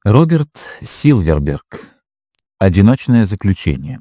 Роберт Силверберг. Одиночное заключение.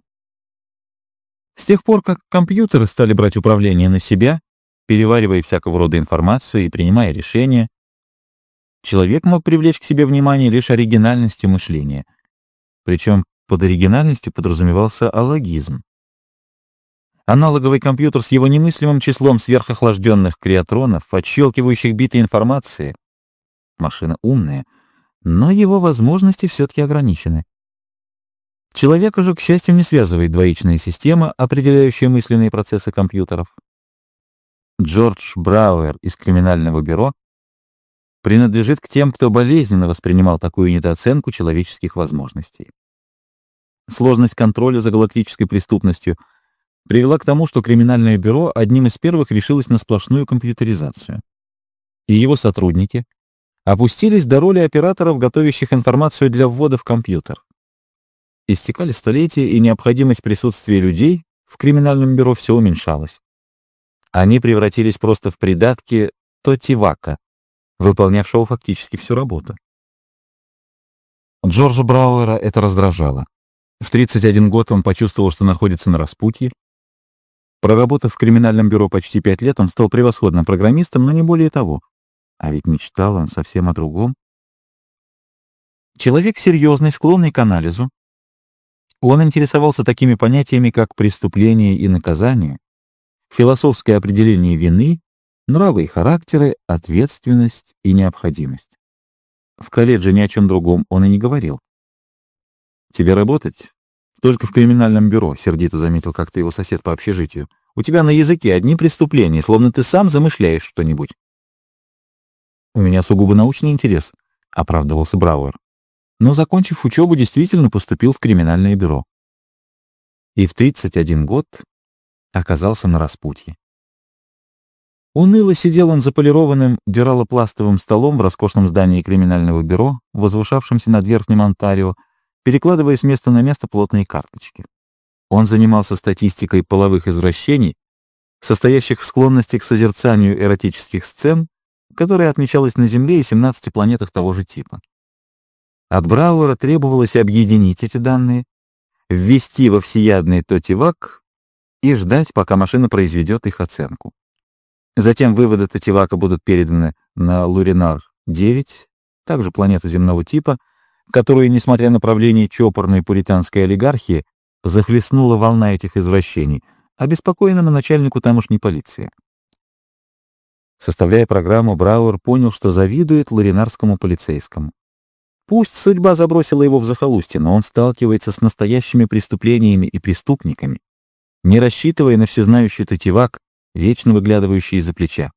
С тех пор, как компьютеры стали брать управление на себя, переваривая всякого рода информацию и принимая решения, человек мог привлечь к себе внимание лишь оригинальностью мышления. Причем под оригинальностью подразумевался алогизм. Аналоговый компьютер с его немыслимым числом сверхохлажденных креатронов, отщелкивающих биты информации. Машина умная, но его возможности все-таки ограничены. Человека же, к счастью, не связывает двоичная система, определяющая мысленные процессы компьютеров. Джордж Брауэр из криминального бюро принадлежит к тем, кто болезненно воспринимал такую недооценку человеческих возможностей. Сложность контроля за галактической преступностью привела к тому, что криминальное бюро одним из первых решилось на сплошную компьютеризацию. И его сотрудники опустились до роли операторов, готовящих информацию для ввода в компьютер. Истекали столетия, и необходимость присутствия людей в криминальном бюро все уменьшалась. Они превратились просто в придатки Тотивака, выполнявшего фактически всю работу. Джорджа Брауэра это раздражало. В 31 год он почувствовал, что находится на распутье. Проработав в криминальном бюро почти 5 лет, он стал превосходным программистом, но не более того. А ведь мечтал он совсем о другом. Человек серьезный, склонный к анализу. Он интересовался такими понятиями, как преступление и наказание, философское определение вины, нравы и характеры, ответственность и необходимость. В колледже ни о чем другом он и не говорил. «Тебе работать? Только в криминальном бюро», — сердито заметил как-то его сосед по общежитию. «У тебя на языке одни преступления, словно ты сам замышляешь что-нибудь». «У меня сугубо научный интерес», — оправдывался Брауэр. Но, закончив учебу, действительно поступил в криминальное бюро. И в 31 год оказался на распутье. Уныло сидел он за полированным дюралопластовым столом в роскошном здании криминального бюро, возвышавшемся над Верхним Онтарио, перекладывая с места на место плотные карточки. Он занимался статистикой половых извращений, состоящих в склонности к созерцанию эротических сцен, которая отмечалась на Земле и 17 планетах того же типа. От Брауэра требовалось объединить эти данные, ввести во всеядный Тотивак и ждать, пока машина произведет их оценку. Затем выводы Тотивака будут переданы на Луринар-9, также планету земного типа, которую, несмотря на правление чопорной пуританской олигархии, захлестнула волна этих извращений, обеспокоенному начальнику тамошней полиции. Составляя программу, Брауэр понял, что завидует луринарскому полицейскому. Пусть судьба забросила его в захолустье, но он сталкивается с настоящими преступлениями и преступниками, не рассчитывая на всезнающий Тотивак, вечно выглядывающий из-за плеча.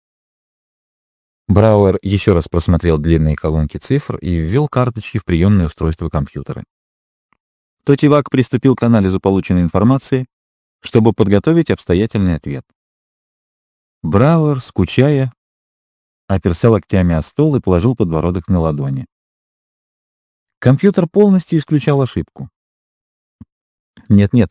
Брауэр еще раз просмотрел длинные колонки цифр и ввел карточки в приемное устройство компьютера. Тотивак приступил к анализу полученной информации, чтобы подготовить обстоятельный ответ. Брауэр, скучая, оперся локтями о стол и положил подбородок на ладони. Компьютер полностью исключал ошибку. «Нет-нет»,